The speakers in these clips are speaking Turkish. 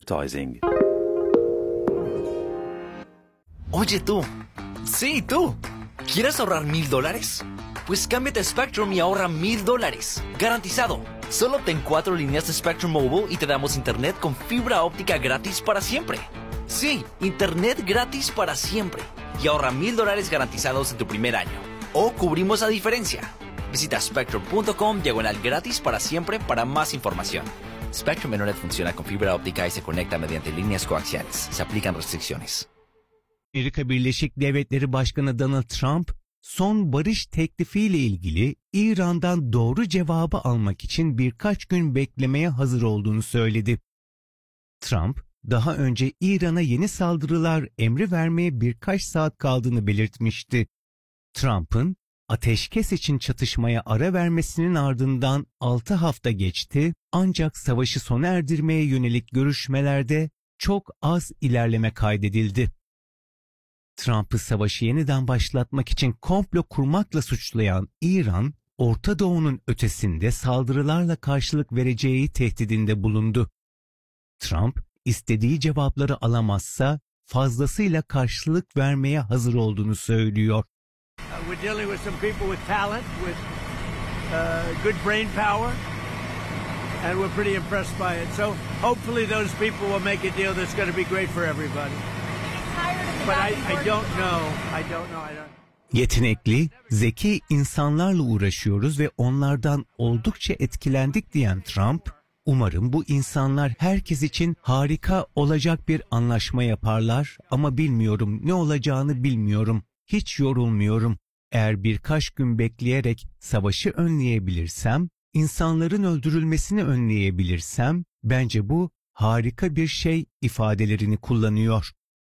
Advertising. Oye tú, sí tú, ¿quieres ahorrar $1,000? Pues cámbiate a Spectrum y ahorra $1,000, garantizado. Solo obtén 4 líneas de Spectrum Mobile y te damos internet con fibra óptica gratis para siempre. Sí, internet gratis para siempre. Y ahorra $1,000 garantizados en tu primer año. O cubrimos la diferencia. Visita spectrum.com/gratis para siempre para más información. Spectrum Internet funciona con fibra óptica y se conecta mediante líneas coaxiales. Se aplican restricciones. Amerika Birleşik Devletleri Başkanı Donald Trump, son barış teklifiyle ilgili İran'dan doğru cevabı almak için birkaç gün beklemeye hazır olduğunu söyledi. Trump, daha önce İran'a yeni saldırılar emri vermeye birkaç saat kaldığını belirtmişti. Trump'ın ateşkes için çatışmaya ara vermesinin ardından 6 hafta geçti, ancak savaşı sona erdirmeye yönelik görüşmelerde çok az ilerleme kaydedildi. Trump'ı savaşı yeniden başlatmak için komplo kurmakla suçlayan İran, Orta Doğu'nun ötesinde saldırılarla karşılık vereceği tehdidinde bulundu. Trump, istediği cevapları alamazsa fazlasıyla karşılık vermeye hazır olduğunu söylüyor. We're dealing with some people with talent, with good brain power, and we're pretty impressed by it. So hopefully those people will make a deal that's going to be great for everybody. But I don't know. Yetenekli, zeki insanlarla uğraşıyoruz ve onlardan oldukça etkilendik diyen Trump, umarım bu insanlar herkes için harika olacak bir anlaşma yaparlar ama bilmiyorum, ne olacağını bilmiyorum, hiç yorulmuyorum. Eğer birkaç gün bekleyerek savaşı önleyebilirsem, insanların öldürülmesini önleyebilirsem, bence bu harika bir şey ifadelerini kullanıyor.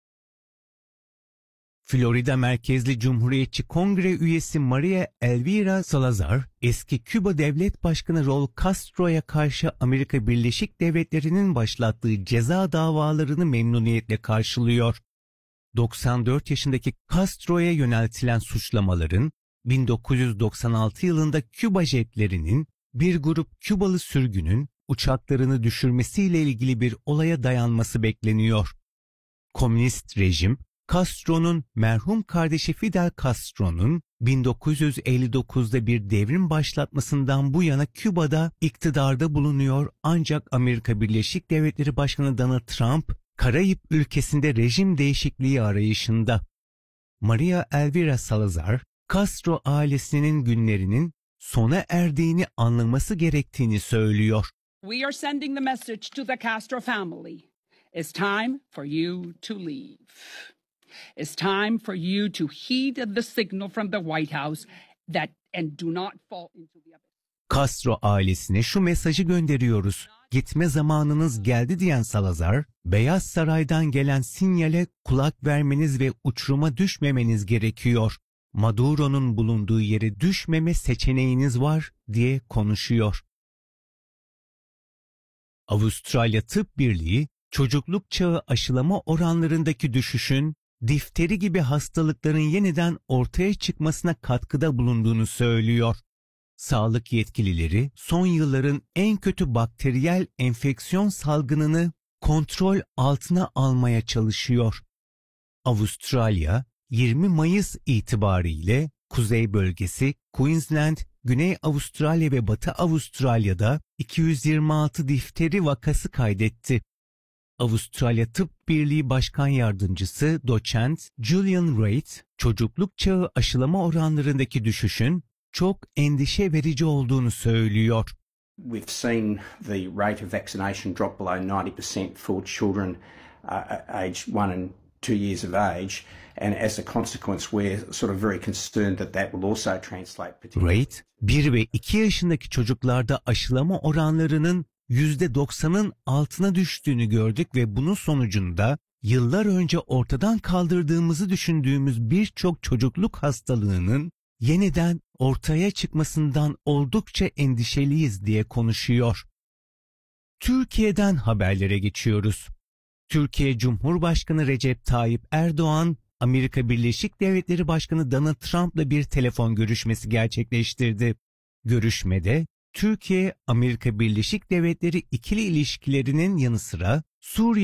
Florida merkezli Cumhuriyetçi Kongre üyesi Maria Elvira Salazar, eski Küba Devlet Başkanı Raul Castro'ya karşı Amerika Birleşik Devletleri'nin başlattığı ceza davalarını memnuniyetle karşılıyor. 94 yaşındaki Castro'ya yöneltilen suçlamaların 1996 yılında Küba jetlerinin bir grup Kübalı sürgünün uçaklarını düşürmesiyle ilgili bir olaya dayanması bekleniyor. Komünist rejim, Castro'nun merhum kardeşi Fidel Castro'nun 1959'da bir devrim başlatmasından bu yana Küba'da iktidarda bulunuyor, ancak Amerika Birleşik Devletleri Başkanı Donald Trump, Karayip ülkesinde rejim değişikliği arayışında. Maria Elvira Salazar, Castro ailesinin günlerinin sona erdiğini anlaması gerektiğini söylüyor. We are sending the message to the Castro family. It's time for you to leave. It's time for you to heed the signal from the White House and do not fall into the abyss. Castro ailesine şu mesajı gönderiyoruz. Gitme zamanınız geldi diyen Salazar, Beyaz Saray'dan gelen sinyale kulak vermeniz ve uçuruma düşmemeniz gerekiyor. Maduro'nun bulunduğu yere düşmeme seçeneğiniz var diye konuşuyor. Avustralya Tıp Birliği, çocukluk çağı aşılama oranlarındaki düşüşün, difteri gibi hastalıkların yeniden ortaya çıkmasına katkıda bulunduğunu söylüyor. Sağlık yetkilileri son yılların en kötü bakteriyel enfeksiyon salgınını kontrol altına almaya çalışıyor. Avustralya, 20 Mayıs itibariyle kuzey bölgesi, Queensland, Güney Avustralya ve Batı Avustralya'da 226 difteri vakası kaydetti. Avustralya Tıp Birliği Başkan Yardımcısı Doçent Julian Reid, çocukluk çağı aşılama oranlarındaki düşüşün çok endişe verici olduğunu söylüyor. We've seen the rate of vaccination drop below 90% for children aged 1 and 2 years of age, and as a consequence we're sort of very concerned that will also translate particularly. Reid, 1 ve 2 yaşındaki çocuklarda aşılama oranlarının %90'ın altına düştüğünü gördük ve bunun sonucunda yıllar önce ortadan kaldırdığımızı düşündüğümüz birçok çocukluk hastalığının yeniden ortaya çıkmasından oldukça endişeliyiz diye konuşuyor. Türkiye'den haberlere geçiyoruz. Türkiye Cumhurbaşkanı Recep Tayyip Erdoğan, Amerika Birleşik Devletleri Başkanı Donald Trump'la bir telefon görüşmesi gerçekleştirdi. Görüşmede Türkiye, Amerika Birleşik Devletleri ikili ilişkilerinin yanı sıra Suriye